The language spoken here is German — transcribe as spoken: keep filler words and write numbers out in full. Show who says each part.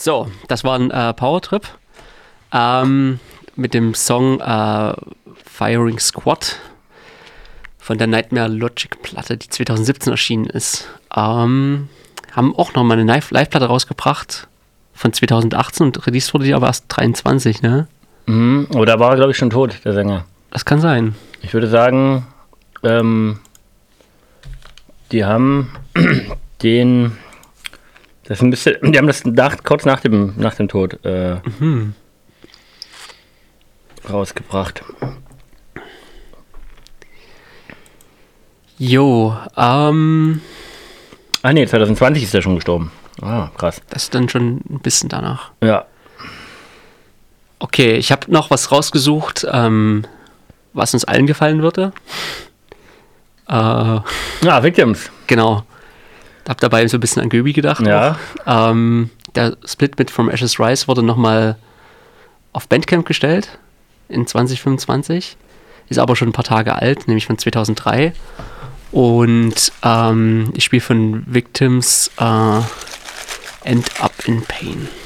Speaker 1: So, das war ein äh, Powertrip ähm, mit dem Song äh, Firing Squad von der Nightmare Logic Platte, die zwanzig siebzehn erschienen ist. Ähm, haben auch nochmal eine Live-Platte rausgebracht von zwanzig achtzehn und released wurde die aber erst dreiundzwanzig, ne?
Speaker 2: Mhm, aber da war er, glaube ich, schon tot, der Sänger.
Speaker 1: Das kann sein.
Speaker 2: Ich würde sagen, ähm, die haben den, das ist ein bisschen, die haben das nach, kurz nach dem, nach dem Tod äh,
Speaker 1: Mhm.
Speaker 2: rausgebracht.
Speaker 1: Jo, ähm,
Speaker 2: Ach nee, zwanzig zwanzig ist er schon gestorben. Ah, krass.
Speaker 1: das ist dann schon ein bisschen danach.
Speaker 2: Ja.
Speaker 1: Okay, ich habe noch was rausgesucht, ähm, was uns allen gefallen würde. Äh,
Speaker 2: Ah, Victims.
Speaker 1: genau. Hab dabei so ein bisschen an Göbi gedacht.
Speaker 2: Ja.
Speaker 1: Auch. Ähm, der Split mit From Ashes Rise wurde nochmal auf Bandcamp gestellt in zwanzig fünfundzwanzig. Ist aber schon ein paar Tage alt, nämlich von zweitausenddrei. Und ähm, ich spiele von Victims äh, End Up in Pain.